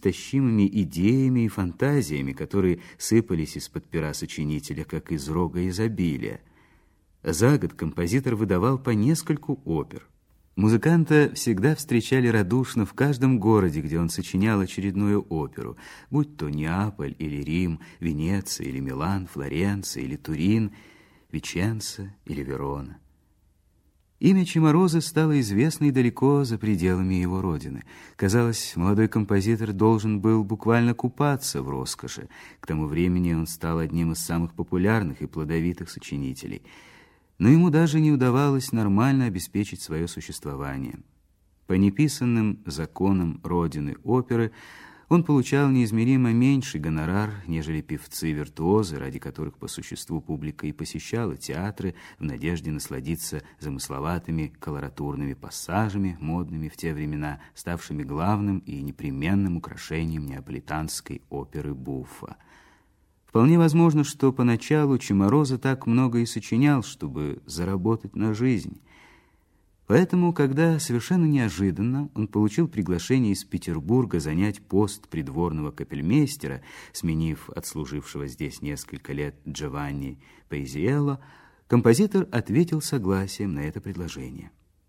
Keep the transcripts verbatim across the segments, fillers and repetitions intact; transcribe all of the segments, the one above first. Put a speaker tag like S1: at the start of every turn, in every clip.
S1: неистощимыми идеями и фантазиями, которые сыпались из-под пера сочинителя, как из рога изобилия. За год композитор выдавал по нескольку опер. Музыканта всегда встречали радушно в каждом городе, где он сочинял очередную оперу, будь то Неаполь или Рим, Венеция или Милан, Флоренция или Турин, Веченца или Верона. Имя Чиморозо стало известно и далеко за пределами его родины. Казалось, молодой композитор должен был буквально купаться в роскоши. К тому времени он стал одним из самых популярных и плодовитых сочинителей. Но ему даже не удавалось нормально обеспечить свое существование. По неписанным законам родины оперы он получал неизмеримо меньший гонорар, нежели певцы-виртуозы, ради которых по существу публика и посещала театры в надежде насладиться замысловатыми колоратурными пассажами, модными в те времена, ставшими главным и непременным украшением неаполитанской оперы буффа. Вполне возможно, что поначалу Чиморозо так много и сочинял, чтобы заработать на жизнь. Поэтому, когда совершенно неожиданно он получил приглашение из Петербурга занять пост придворного капельмейстера, сменив отслужившего здесь несколько лет Джованни Паизиелло, композитор ответил согласием на это предложение.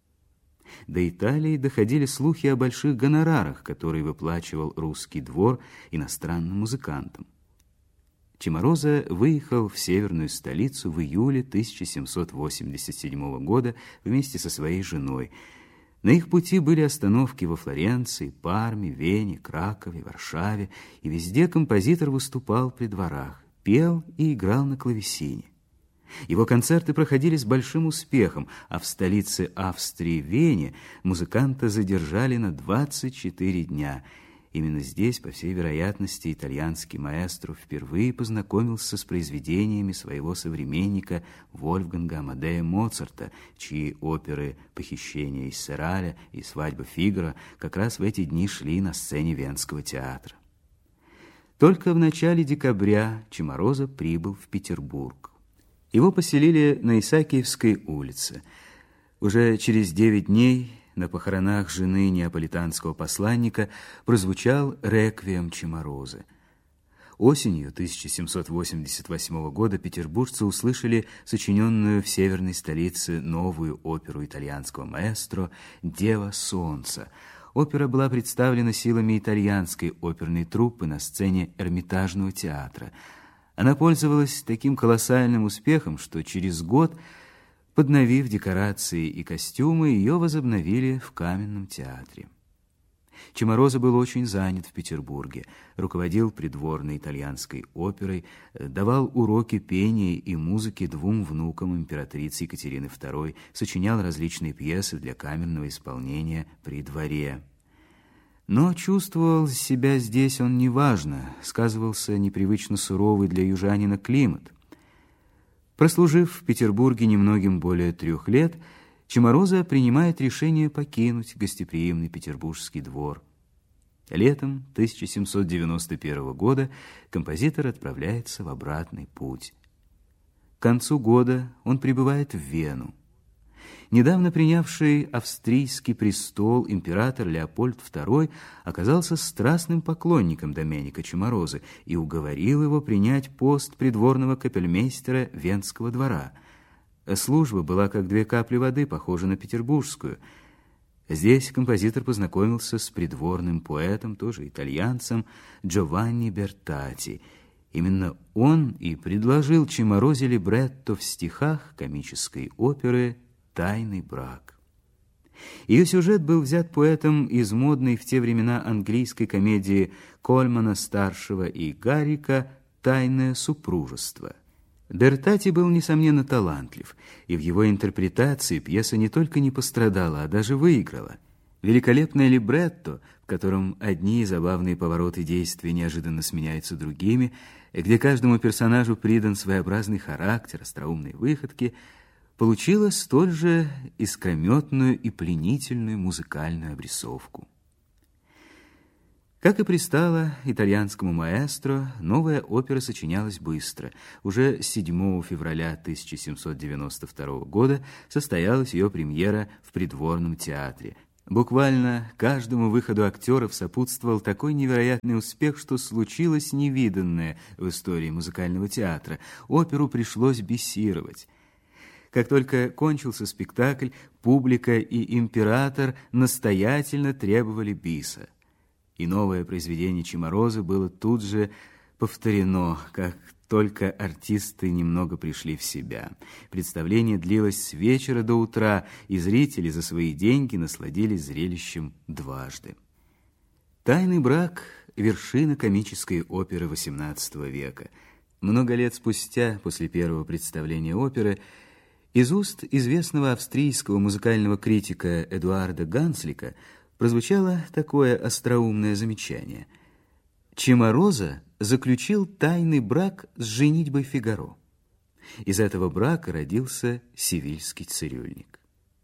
S1: До Италии доходили слухи о больших гонорарах, которые выплачивал русский двор иностранным музыкантам. Чиморозо выехал в северную столицу в июле тысяча семьсот восемьдесят седьмого года вместе со своей женой. На их пути были остановки во Флоренции, Парме, Вене, Кракове, Варшаве, и везде композитор выступал при дворах, пел и играл на клавесине. Его концерты проходили с большим успехом, а в столице Австрии, Вене, музыканта задержали на двадцать четыре дня. Именно здесь, по всей вероятности, итальянский маэстро впервые познакомился с произведениями своего современника Вольфганга Амадея Моцарта, чьи оперы «Похищение из Сераля» и «Свадьба Фигаро» как раз в эти дни шли на сцене Венского театра. Только в начале декабря Чиморозо прибыл в Петербург. Его поселили на Исаакиевской улице. Уже через девять дней на похоронах жены неаполитанского посланника прозвучал реквием Чиморозо. Осенью тысяча семьсот восемьдесят восьмого года петербуржцы услышали сочиненную в северной столице новую оперу итальянского маэстро «Дева солнца». Опера была представлена силами итальянской оперной труппы на сцене Эрмитажного театра. Она пользовалась таким колоссальным успехом, что через год, подновив декорации и костюмы, ее возобновили в Каменном театре. Чиморозо был очень занят в Петербурге, руководил придворной итальянской оперой, давал уроки пения и музыки двум внукам императрицы Екатерины второй, сочинял различные пьесы для камерного исполнения при дворе. Но чувствовал себя здесь он неважно, сказывался непривычно суровый для южанина климат. Прослужив в Петербурге немногим более трех лет, Чиморозо принимает решение покинуть гостеприимный петербургский двор. Летом тысяча семьсот девяносто первого года композитор отправляется в обратный путь. К концу года он прибывает в Вену. Недавно принявший австрийский престол император Леопольд второй оказался страстным поклонником Доменико Чиморозо и уговорил его принять пост придворного капельмейстера Венского двора. Служба была как две капли воды, похожа на петербургскую. Здесь композитор познакомился с придворным поэтом, тоже итальянцем, Джованни Бертати. Именно он и предложил Чиморозе либретто в стихах комической оперы «Тайный брак». Ее сюжет был взят поэтом из модной в те времена английской комедии Кольмана-старшего и Гаррика «Тайное супружество». Бертати был, несомненно, талантлив, и в его интерпретации пьеса не только не пострадала, а даже выиграла. Великолепное либретто, в котором одни забавные повороты действия неожиданно сменяются другими, где каждому персонажу придан своеобразный характер, остроумные выходки, получила столь же искрометную и пленительную музыкальную обрисовку. Как и пристало итальянскому маэстро, новая опера сочинялась быстро. Уже седьмого февраля тысяча семьсот девяносто второго года состоялась ее премьера в придворном театре. Буквально каждому выходу актеров сопутствовал такой невероятный успех, что случилось невиданное в истории музыкального театра. Оперу пришлось бисировать. Как только кончился спектакль, публика и император настоятельно требовали биса. И новое произведение Чиморозы было тут же повторено, как только артисты немного пришли в себя. Представление длилось с вечера до утра, и зрители за свои деньги насладились зрелищем дважды. «Тайный брак» — вершина комической оперы восемнадцатого века. Много лет спустя, после первого представления оперы, из уст известного австрийского музыкального критика Эдуарда Ганслика прозвучало такое остроумное замечание: Чимороза заключил тайный брак с женитьбой Фигаро. Из этого брака родился Севильский цирюльник.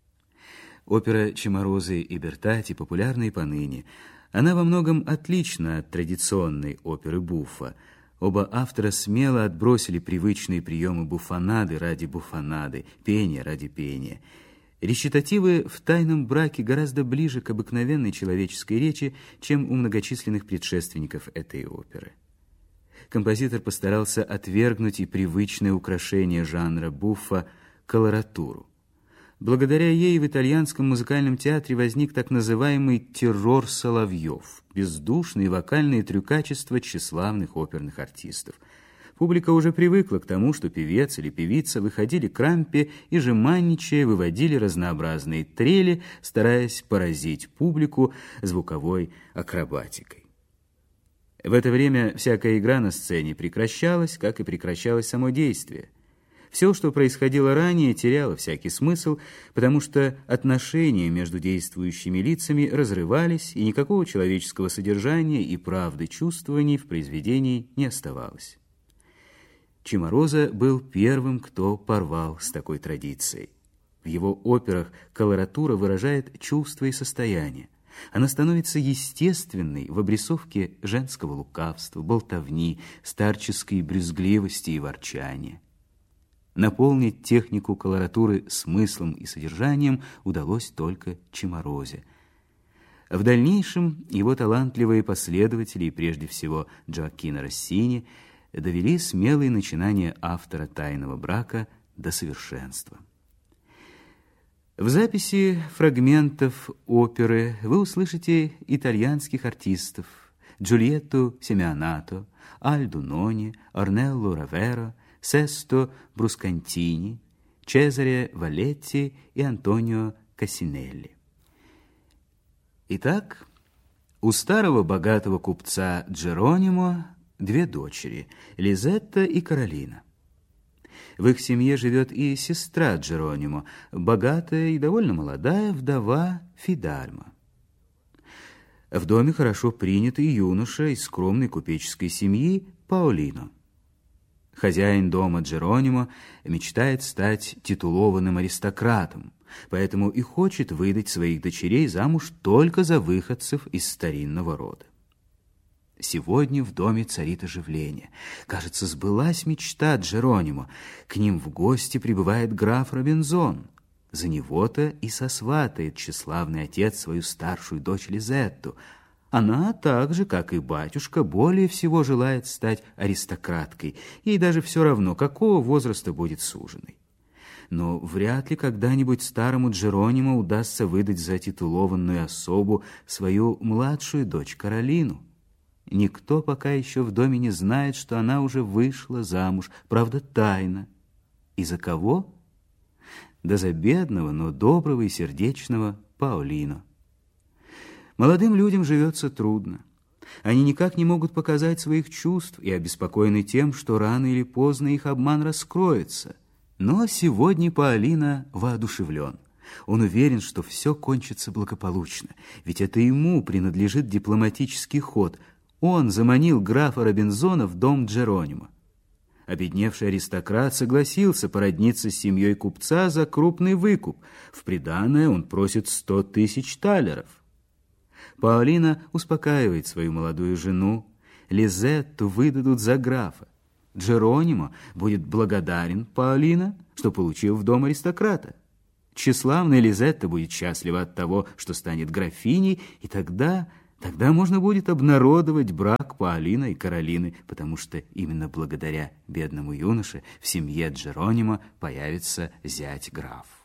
S1: Опера Чиморозы и Бертати популярна и поныне. Она во многом отлична от традиционной оперы Буффа. Оба автора смело отбросили привычные приемы буфонады ради буфонады, пения ради пения. Речитативы в «Тайном браке» гораздо ближе к обыкновенной человеческой речи, чем у многочисленных предшественников этой оперы. Композитор постарался отвергнуть и привычное украшение жанра буффа — колоратуру. Благодаря ей в итальянском музыкальном театре возник так называемый террор соловьев, бездушные вокальные трюкачества тщеславных оперных артистов. Публика уже привыкла к тому, что певец или певица выходили к рампе и, жеманничая, выводили разнообразные трели, стараясь поразить публику звуковой акробатикой. В это время всякая игра на сцене прекращалась, как и прекращалось само действие. Все, что происходило ранее, теряло всякий смысл, потому что отношения между действующими лицами разрывались, и никакого человеческого содержания и правды чувствований в произведении не оставалось. Чимороза был первым, кто порвал с такой традицией. В его операх колоратура выражает чувства и состояние. Она становится естественной в обрисовке женского лукавства, болтовни, старческой брюзгливости и ворчания. Наполнить технику колоратуры смыслом и содержанием удалось только Чиморозе. В дальнейшем его талантливые последователи, и прежде всего Джоаккино Россини, довели смелые начинания автора «Тайного брака» до совершенства. В записи фрагментов оперы вы услышите итальянских артистов: Джульетту Семионато, Альду Нони, Орнелло Раверо, Сесто Брускантини, Чезаре Валетти и Антонио Кассинелли. Итак, у старого богатого купца Джеронимо две дочери — Лизетта и Каролина. В их семье живет и сестра Джеронимо, богатая и довольно молодая вдова Фидальма. В доме хорошо принят и юноша из скромной купеческой семьи Паолино. Хозяин дома Джеронимо мечтает стать титулованным аристократом, поэтому и хочет выдать своих дочерей замуж только за выходцев из старинного рода. Сегодня в доме царит оживление. Кажется, сбылась мечта Джеронимо. К ним в гости прибывает граф Робинзон. За него-то и сосватает тщеславный отец свою старшую дочь Лизетту. Она, так же, как и батюшка, более всего желает стать аристократкой. Ей даже все равно, какого возраста будет суженой. Но вряд ли когда-нибудь старому Джеронимо удастся выдать за титулованную особу свою младшую дочь Каролину. Никто пока еще в доме не знает, что она уже вышла замуж, правда, тайно. И за кого? Да за бедного, но доброго и сердечного Паолино. Молодым людям живется трудно. Они никак не могут показать своих чувств и обеспокоены тем, что рано или поздно их обман раскроется. Но сегодня Паолино воодушевлен. Он уверен, что все кончится благополучно, ведь это ему принадлежит дипломатический ход. Он заманил графа Робинзона в дом Джеронимо. Обедневший аристократ согласился породниться с семьей купца за крупный выкуп. В приданое он просит сто тысяч талеров. Паолино успокаивает свою молодую жену. Лизетту выдадут за графа. Джеронимо будет благодарен Паолино, что получил в дом аристократа. тщеславная Лизетта будет счастлива от того, что станет графиней, и тогда... Тогда можно будет обнародовать брак Паолино и Каролины, потому что именно благодаря бедному юноше в семье Джеронимо появится зять-граф.